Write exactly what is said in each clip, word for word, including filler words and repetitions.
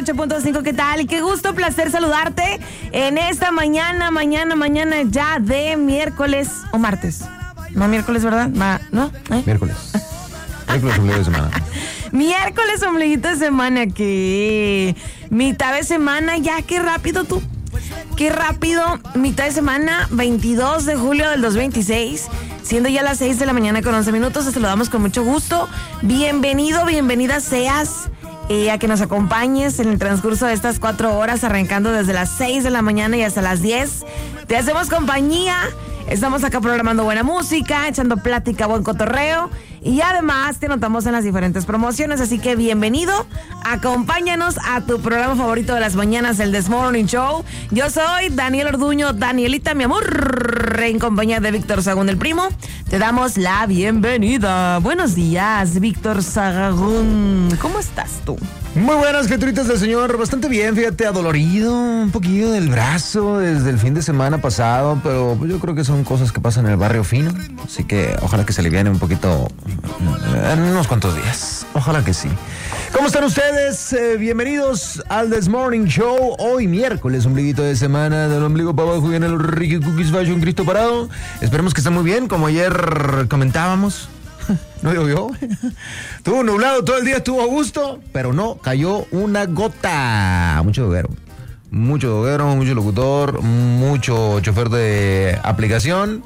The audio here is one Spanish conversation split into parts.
ocho punto cinco, ¿qué tal? Qué gusto, placer saludarte en esta mañana, mañana, mañana ya de miércoles o martes. No, miércoles, ¿verdad? Ma, ¿no? ¿Eh? Miércoles. Miércoles, ombligo de semana. Miércoles, ombliguito de semana, ¿qué? Mitad de semana, ya, qué rápido tú. Qué rápido, mitad de semana, veintidós de julio del dos mil veintiséis, siendo ya las seis de la mañana con once minutos, te saludamos con mucho gusto. Bienvenido, bienvenida seas eh, a que nos acompañes en el transcurso de estas cuatro horas, arrancando desde las seis de la mañana y hasta las diez. Te hacemos compañía, estamos acá programando buena música, echando plática, buen cotorreo. Y además te notamos en las diferentes promociones, así que bienvenido, acompáñanos a tu programa favorito de las mañanas, el This Morning Show. Yo soy Daniel Orduño, Danielita, mi amor, en compañía de Víctor Sagún, el primo. Te damos la bienvenida. Buenos días, Víctor Sagún. ¿Cómo estás tú? Muy buenas, criaturitas del Señor. Bastante bien, fíjate, adolorido, un poquillo del brazo desde el fin de semana pasado, pero pues yo creo que son cosas que pasan en el barrio fino, así que ojalá que se aliviane un poquito en unos cuantos días. Ojalá que sí. ¿Cómo están ustedes? Eh, bienvenidos al This Morning Show. Hoy miércoles, ombliguito de semana, del ombligo para abajo y en el Ricky Cookies Fashion Cristo Parado. Esperemos que estén muy bien, como ayer comentábamos. No llovió. Estuvo nublado todo el día, estuvo a gusto, pero no cayó una gota. Mucho doguero. Mucho doguero, mucho locutor, mucho chofer de aplicación.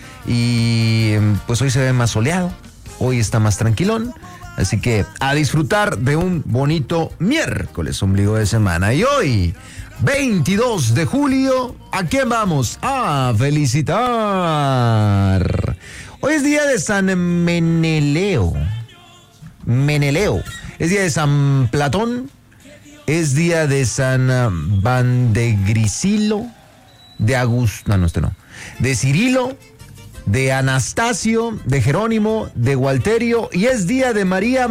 Y pues hoy se ve más soleado. Hoy está más tranquilón. Así que a disfrutar de un bonito miércoles, ombligo de semana. Y hoy, veintidós de julio, ¿a quién vamos a felicitar? Hoy es día de San Meneleo. Meneleo. Es día de San Platón. Es día de San Vandegrisilo. De Augusto. No, no, este no. De Cirilo. De Anastasio. De Jerónimo. De Gualterio. Y es día de María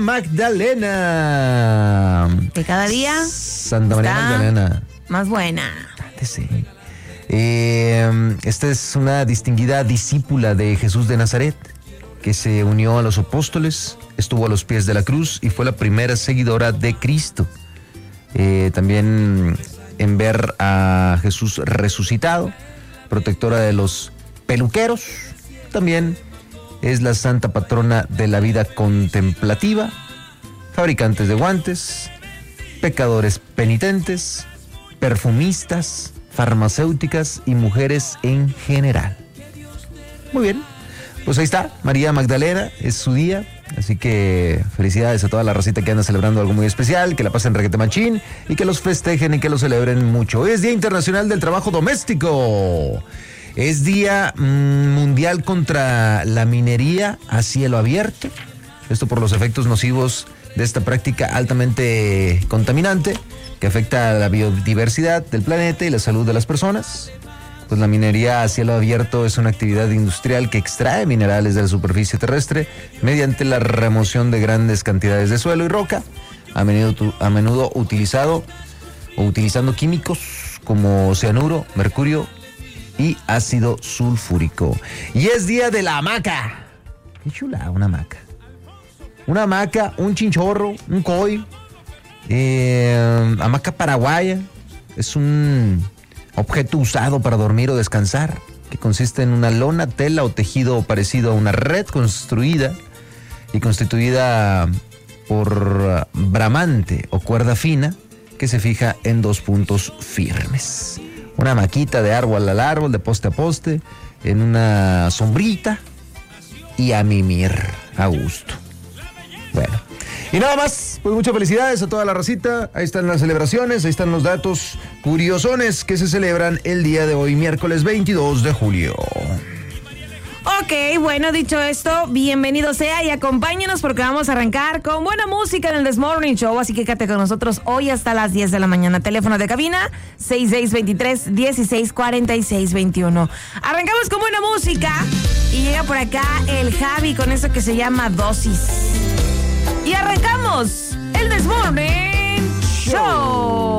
Magdalena. De cada día. Santa María Magdalena. Más buena. Sí. Eh, esta es una distinguida discípula de Jesús de Nazaret, que se unió a los apóstoles, estuvo a los pies de la cruz y fue la primera seguidora de Cristo. Eh, también en ver a Jesús resucitado, protectora de los peluqueros, también es la santa patrona de la vida contemplativa, fabricantes de guantes, pecadores penitentes, perfumistas, farmacéuticas y mujeres en general. Muy bien, pues ahí está, María Magdalena, es su día, así que felicidades a toda la racita que anda celebrando algo muy especial, que la pasen requete machín y que los festejen y que los celebren mucho. Hoy es Día Internacional del Trabajo Doméstico, es Día mmm, Mundial contra la Minería a cielo abierto, esto por los efectos nocivos de esta práctica altamente contaminante que afecta a la biodiversidad del planeta y la salud de las personas. Pues la minería a cielo abierto es una actividad industrial que extrae minerales de la superficie terrestre mediante la remoción de grandes cantidades de suelo y roca, a menudo, a menudo utilizado o utilizando químicos como cianuro, mercurio y ácido sulfúrico. Y es día de la hamaca. Qué chula una hamaca. Una hamaca, un chinchorro, un coy. Eh, hamaca paraguaya es un objeto usado para dormir o descansar, que consiste en una lona, tela o tejido parecido a una red construida y constituida por bramante o cuerda fina que se fija en dos puntos firmes. Una hamaquita de árbol al árbol, de poste a poste, en una sombrita y a mimir a gusto. Bueno, y nada más, pues muchas felicidades a toda la racita. Ahí están las celebraciones, ahí están los datos curiosones que se celebran el día de hoy, miércoles veintidós de julio. Ok, bueno, dicho esto, bienvenido sea y acompáñenos porque vamos a arrancar con buena música en el This Morning Show, así que quédate con nosotros hoy hasta las diez de la mañana. Teléfono de cabina seis seis dos tres, uno seis cuatro seis dos uno. Arrancamos con buena música y llega por acá el Javi con eso que se llama Dosis. Y arrancamos el This Morning Show.